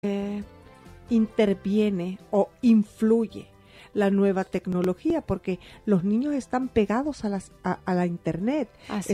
interviene o influye la nueva tecnología, porque los niños están pegados a la internet.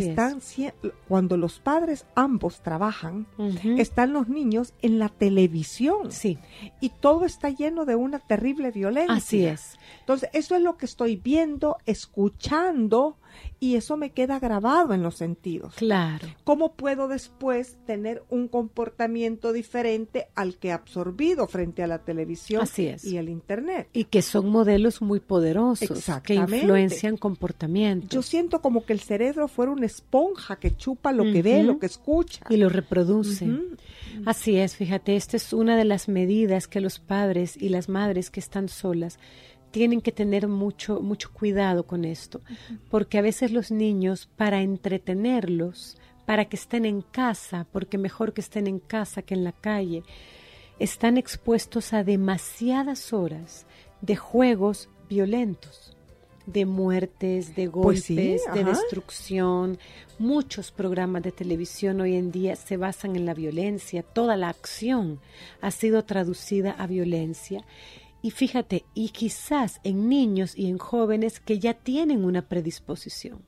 Cuando los padres ambos trabajan, están los niños en la televisión. Sí. Y todo está lleno de una terrible violencia. Así es. Entonces, eso es lo que estoy viendo, escuchando, y eso me queda grabado en los sentidos. Claro. ¿Cómo puedo después tener un comportamiento diferente al que he absorbido frente a la televisión y el internet? Y que son modelos muy poderosos que influencian comportamientos. Yo siento como que el cerebro fuera una esponja que chupa lo que ve, lo que escucha. Y lo reproduce. Así es, fíjate, esta es una de las medidas que los padres y las madres que están solas tienen que tener mucho cuidado con esto, porque a veces los niños, para entretenerlos, para que estén en casa, porque mejor que estén en casa que en la calle, están expuestos a demasiadas horas de juegos violentos, de muertes, de golpes, de destrucción. Muchos programas de televisión hoy en día se basan en la violencia, toda la acción ha sido traducida a violencia. Y fíjate, y quizás en niños y en jóvenes que ya tienen una predisposición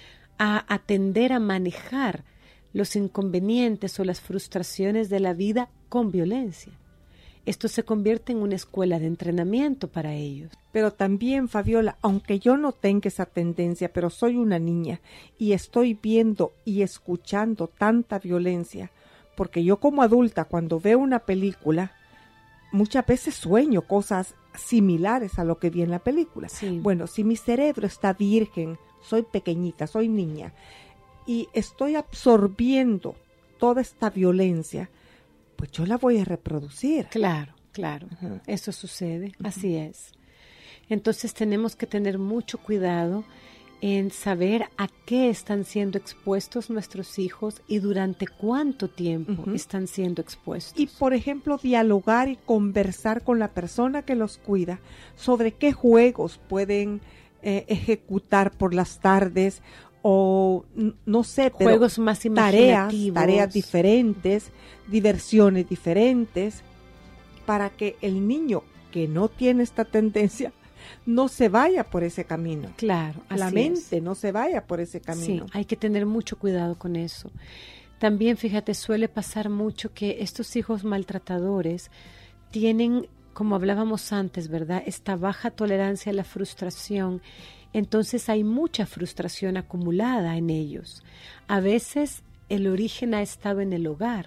a atender a manejar los inconvenientes o las frustraciones de la vida con violencia. Esto se convierte en una escuela de entrenamiento para ellos. Pero también, Fabiola, aunque yo no tenga esa tendencia, pero soy una niña y estoy viendo y escuchando tanta violencia, porque yo como adulta, cuando veo una película, muchas veces sueño cosas similares a lo que vi en la película. Sí. Bueno, si mi cerebro está virgen, soy pequeñita, soy niña, y estoy absorbiendo toda esta violencia, pues yo la voy a reproducir. Claro. Eso sucede, así es. Entonces tenemos que tener mucho cuidado en saber a qué están siendo expuestos nuestros hijos y durante cuánto tiempo están siendo expuestos. Y, por ejemplo, dialogar y conversar con la persona que los cuida sobre qué juegos pueden ejecutar por las tardes o, no sé, pero juegos más imaginativos, tareas diferentes, diversiones diferentes, para que el niño que no tiene esta tendencia no se vaya por ese camino. Claro, así la mente no se vaya por ese camino. Sí, hay que tener mucho cuidado con eso. También, fíjate, suele pasar mucho que estos hijos maltratadores tienen, como hablábamos antes, ¿verdad?, esta baja tolerancia a la frustración. Entonces hay mucha frustración acumulada en ellos. A veces el origen ha estado en el hogar.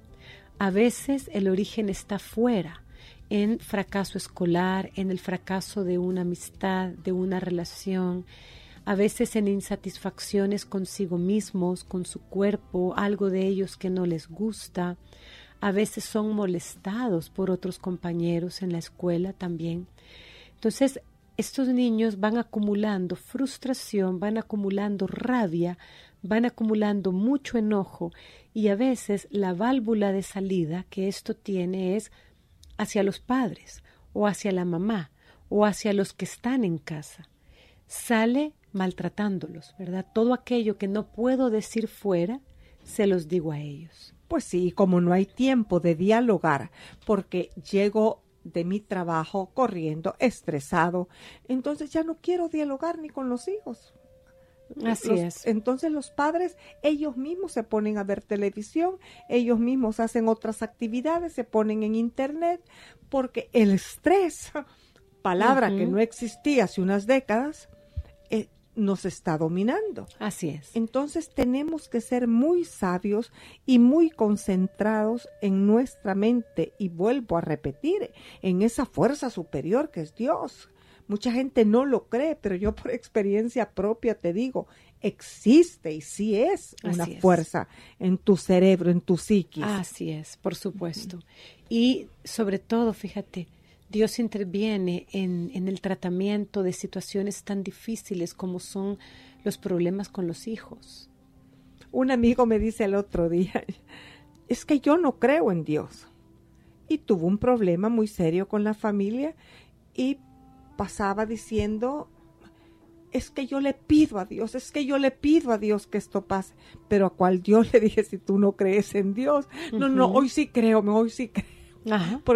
A veces el origen está fuera, en fracaso escolar, en el fracaso de una amistad, de una relación, a veces en insatisfacciones consigo mismos, con su cuerpo, algo de ellos que no les gusta, a veces son molestados por otros compañeros en la escuela también. Entonces, estos niños van acumulando frustración, van acumulando rabia, van acumulando mucho enojo y a veces la válvula de salida que esto tiene es hacia los padres o hacia la mamá o hacia los que están en casa. Sale maltratándolos, ¿verdad? Todo aquello que no puedo decir fuera, se los digo a ellos. Pues sí, como no hay tiempo de dialogar, porque llego de mi trabajo corriendo, estresado, entonces ya no quiero dialogar ni con los hijos. Así es. Entonces los padres, ellos mismos se ponen a ver televisión, ellos mismos hacen otras actividades, se ponen en internet, porque el estrés, palabra que no existía hace unas décadas, nos está dominando. Así es. Entonces tenemos que ser muy sabios y muy concentrados en nuestra mente, y vuelvo a repetir, en esa fuerza superior que es Dios. Mucha gente no lo cree, pero yo por experiencia propia te digo, existe y sí es una fuerza en tu cerebro, en tu psiquis. Así es, por supuesto. Y sobre todo, fíjate, Dios interviene en el tratamiento de situaciones tan difíciles como son los problemas con los hijos. Un amigo me dice el otro día, es que yo no creo en Dios. Y tuvo un problema muy serio con la familia y pasaba diciendo, es que yo le pido a Dios, que esto pase. Pero ¿a cuál Dios? Le dije, si tú no crees en Dios. No, hoy sí creo. Ajá.